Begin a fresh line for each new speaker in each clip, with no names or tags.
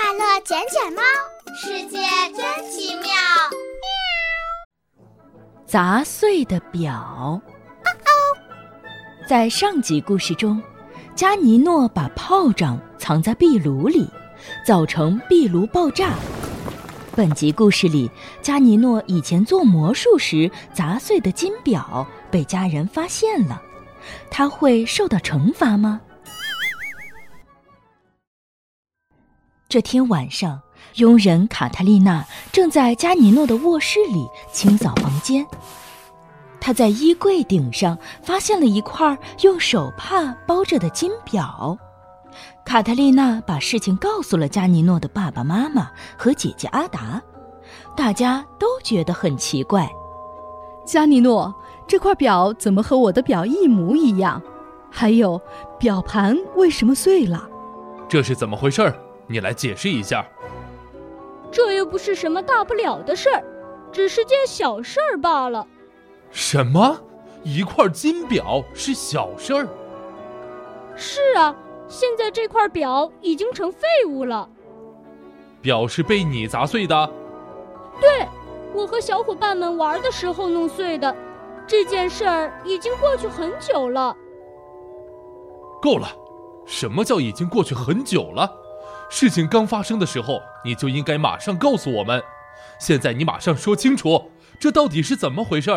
快乐捡捡猫，世界真奇妙。
砸碎的表。在上集故事中，加尼诺把炮仗藏在壁炉里，造成壁炉爆炸。本集故事里，加尼诺以前做魔术时砸碎的金表被家人发现了，他会受到惩罚吗？这天晚上，佣人卡特丽娜正在加尼诺的卧室里清扫房间。她在衣柜顶上发现了一块用手帕包着的金表。卡特丽娜把事情告诉了加尼诺的爸爸妈妈和姐姐阿达，大家都觉得很奇怪。
加尼诺，这块表怎么和我的表一模一样？还有，表盘为什么碎了？
这是怎么回事？你来解释一下。
这又不是什么大不了的事儿，只是件小事儿罢了。
什么？一块金表是小事儿？
是啊，现在这块表已经成废物了。
表是被你砸碎的？
对，我和小伙伴们玩的时候弄碎的。这件事儿已经过去很久了。
够了，什么叫已经过去很久了？事情刚发生的时候，你就应该马上告诉我们。现在你马上说清楚，这到底是怎么回事？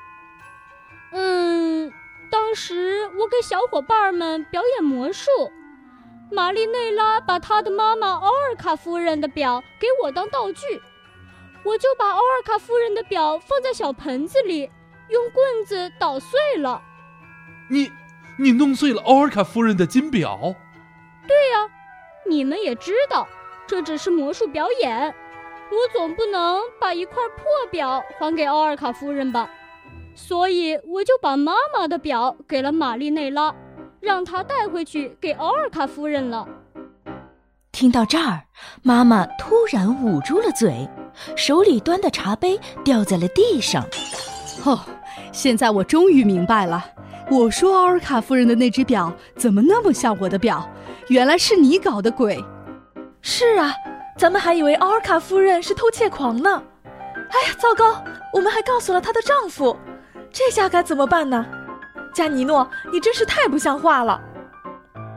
当时我给小伙伴们表演魔术，玛丽内拉把她的妈妈奥尔卡夫人的表给我当道具，我就把奥尔卡夫人的表放在小盆子里，用棍子捣碎了。
你弄碎了奥尔卡夫人的金表？
对呀，你们也知道，这只是魔术表演，我总不能把一块破表还给奥尔卡夫人吧。所以我就把妈妈的表给了玛丽内拉，让她带回去给奥尔卡夫人了。
听到这儿，妈妈突然捂住了嘴，手里端的茶杯掉在了地上。
现在我终于明白了，我说奥尔卡夫人的那只表怎么那么像我的表，原来是你搞的鬼。
是啊，咱们还以为奥尔卡夫人是偷窃狂呢。哎呀，糟糕，我们还告诉了她的丈夫，这下该怎么办呢？加尼诺，你真是太不像话了。